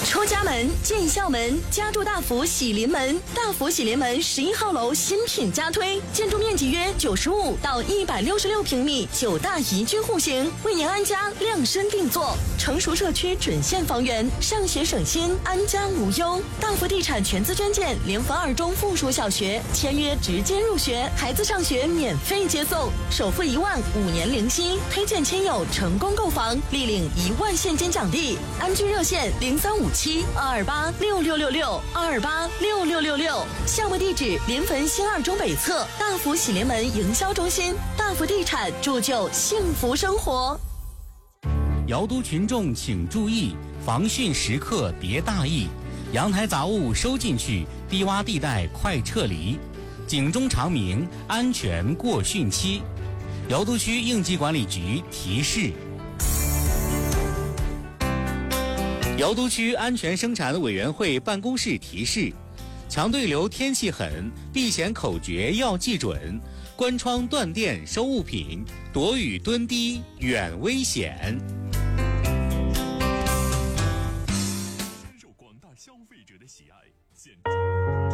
出家门，进校门，家住大福喜临门。大福喜临门11号楼新品加推，建筑面积约95到166平米，9大宜居户型，为您安家量身定做。成熟社区准现房源，上学省心，安家无忧。大福地产全资捐建联合2中附属小学，签约直接入学，孩子上学免费接送，首付1万，5年零息，推荐亲友成功购房，立领1万现金奖励。安居热线0357-228-6666，228-6666。项目地址：临汾新2中北侧大福喜临门营销中心。大福地产铸就幸福生活。 瑶都群众请注意，防汛时刻别大意，阳台杂物收进去，低洼地带快撤离，警钟长鸣，安全过汛期。瑶都区应急管理局提示。瑶都区安全生产委员会办公室提示：强对流天气狠，避险口诀要记准，关窗断电收物品，躲雨蹲低远危险。 深受广大消费者的喜爱，现